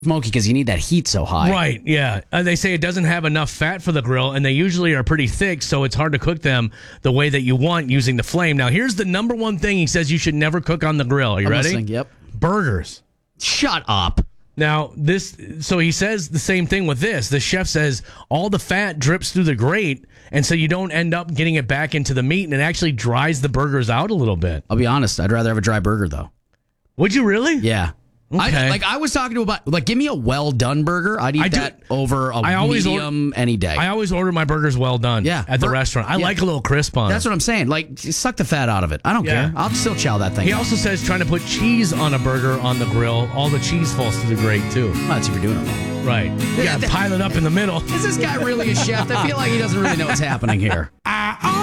smoky because you need that heat so high. Right, yeah. They say it doesn't have enough fat for the grill, and they usually are pretty thick, so it's hard to cook them the way that you want using the flame. Now, here's the number one thing he says you should never cook on the grill. Are you ready? Listening, yep. Burgers. Shut up. Now, so he says the same thing with this. The chef says all the fat drips through the grate, and so you don't end up getting it back into the meat, and it actually dries the burgers out a little bit. I'll be honest. I'd rather have a dry burger, though. Would you really? Yeah. Okay. I was talking to about, give me a well-done burger. I'd eat that over a medium any day. I always order my burgers well done at the restaurant. I like a little crisp on it. That's what I'm saying. Suck the fat out of it. I don't care. I'll still chow that thing. He also says trying to put cheese on a burger on the grill, all the cheese falls through the grate, too. Well, that's if you're doing it wrong. Right. You got to pile it up in the middle. Is this guy really a chef? I feel like he doesn't really know what's happening here.